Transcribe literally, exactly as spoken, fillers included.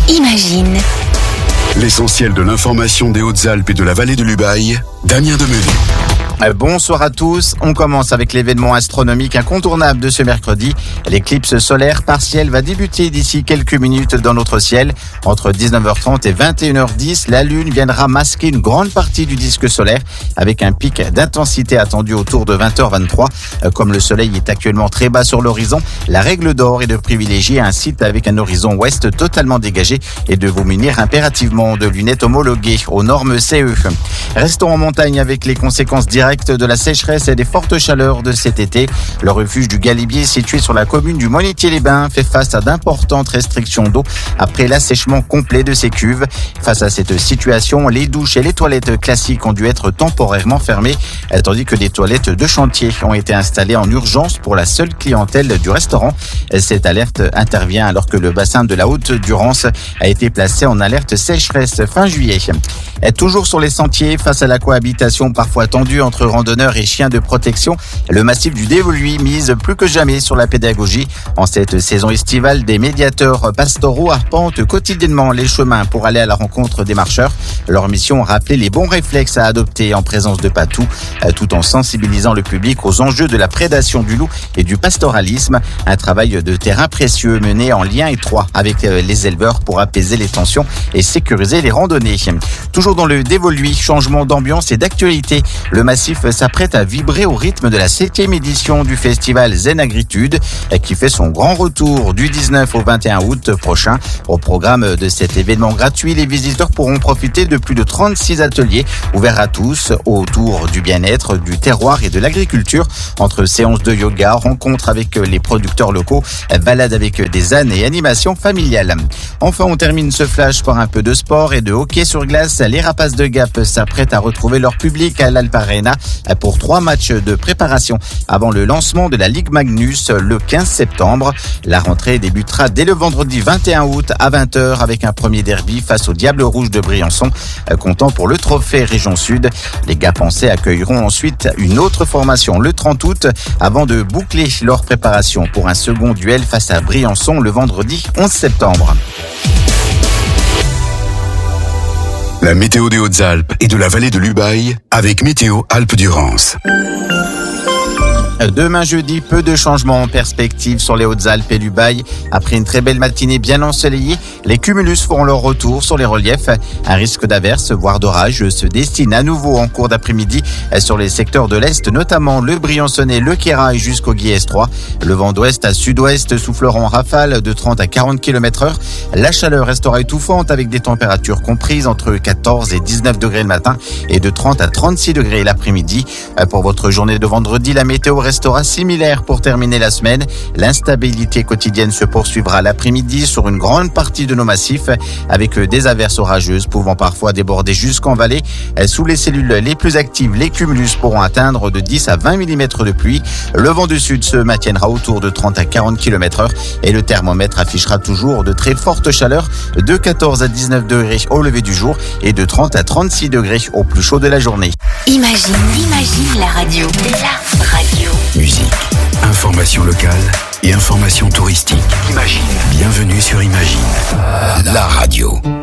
Imagine. L'essentiel de l'information des Hautes-Alpes et de la vallée de l'Ubaye, Damien Demenu. Bonsoir à tous. On commence avec l'événement astronomique incontournable de ce mercredi. L'éclipse solaire partielle va débuter d'ici quelques minutes dans notre ciel. Entre dix-neuf heures trente et vingt et une heures dix, la Lune viendra masquer une grande partie du disque solaire avec un pic d'intensité attendu autour de vingt heures vingt-trois. Comme le soleil est actuellement très bas sur l'horizon, la règle d'or est de privilégier un site avec un horizon ouest totalement dégagé et de vous munir impérativement de lunettes homologuées aux normes C E. Restons en montagne avec les conséquences directes de la sécheresse et des fortes chaleurs de cet été. Le refuge du Galibier, situé sur la commune du Monetier-les-Bains, fait face à d'importantes restrictions d'eau après l'assèchement complet de ses cuves. Face à cette situation, les douches et les toilettes classiques ont dû être temporairement fermées, tandis que des toilettes de chantier ont été installées en urgence pour la seule clientèle du restaurant. Cette alerte intervient alors que le bassin de la Haute-Durance a été placé en alerte sécheresse fin juillet. Toujours sur les sentiers, face à la cohabitation parfois tendue entre randonneurs et chiens de protection, le massif du Dévoluy mise plus que jamais sur la pédagogie. En cette saison estivale, des médiateurs pastoraux arpentent quotidiennement les chemins pour aller à la rencontre des marcheurs. Leur mission, rappeler les bons réflexes à adopter en présence de patous, tout en sensibilisant le public aux enjeux de la prédation du loup et du pastoralisme. Un travail de terrain précieux mené en lien étroit avec les éleveurs pour apaiser les tensions et sécuriser les randonnées. Toujours dans le Dévoluy, changement d'ambiance et d'actualité. Le massif s'apprête à vibrer au rythme de la septième édition du festival Zen Agritude qui fait son grand retour du dix-neuf au vingt et un août prochain. Au programme de cet événement gratuit, les visiteurs pourront profiter de plus de trente-six ateliers ouverts à tous autour du bien-être, du terroir et de l'agriculture. Entre séances de yoga, rencontres avec les producteurs locaux, balades avec des ânes et animations familiales. Enfin, on termine ce flash par un peu de sport et de hockey sur glace. Les Rapaces de Gap s'apprêtent à retrouver leur public à l'Alp Arena pour trois matchs de préparation avant le lancement de la Ligue Magnus le quinze septembre. La rentrée débutera dès le vendredi vingt et un août à vingt heures avec un premier derby face au Diable Rouge de Briançon, comptant pour le trophée Région Sud. Les Gapençais accueilleront ensuite une autre formation le trente août avant de boucler leur préparation pour un second duel face à Briançon le vendredi onze septembre. La météo des Hautes-Alpes et de la vallée de l'Ubaye avec Météo Alpes-Durance. Demain jeudi, peu de changements en perspective sur les Hautes-Alpes et l'Ubaye. Après une très belle matinée bien ensoleillée, les cumulus feront leur retour sur les reliefs. Un risque d'averse, voire d'orage, se destine à nouveau en cours d'après-midi sur les secteurs de l'Est, notamment le Briançonnais, le Queyras jusqu'au Guiers trois. Le vent d'ouest à sud-ouest soufflera en rafale de trente à quarante kilomètres heure. La chaleur restera étouffante avec des températures comprises entre quatorze et dix-neuf degrés le matin et de trente à trente-six degrés l'après-midi. Pour votre journée de vendredi, la météo restera similaire pour terminer la semaine. L'instabilité quotidienne se poursuivra l'après-midi sur une grande partie de nos massifs avec des averses orageuses pouvant parfois déborder jusqu'en vallée. Sous les cellules les plus actives, les cumulus pourront atteindre de dix à vingt millimètres de pluie. Le vent du sud se maintiendra autour de trente à quarante kilomètres heure et le thermomètre affichera toujours de très fortes chaleurs de quatorze à dix-neuf degrés au lever du jour et de trente à trente-six degrés au plus chaud de la journée. Imagine, imagine la radio. La radio. Musique, information locale et information touristique. Imagine. Bienvenue sur Imagine, la radio.